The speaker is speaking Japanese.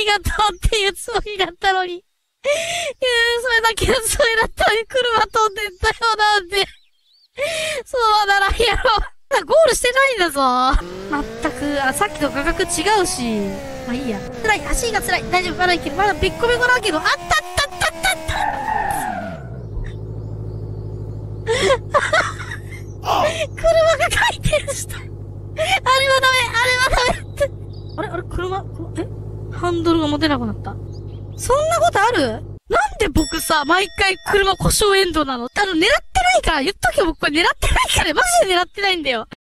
がとうっていうつもりだったのに。それだけのつもりだったのに車飛んでったよなんて。そうならんやろ。ゴールしてないんだぞ。まったく、さっきと価格違うし。まあいいや。辛い、足が辛い。大丈夫、まだいける。まだべっこべこだけど、あったったったったった車が回転した。あれはダメ、あれはダメって。あれ車、ハンドルが持てなくなった。そんなことある？なんで僕さ、毎回車故障エンドなの？狙ってないから、言っとけよ、僕これ狙ってないから、マジで狙ってないんだよ。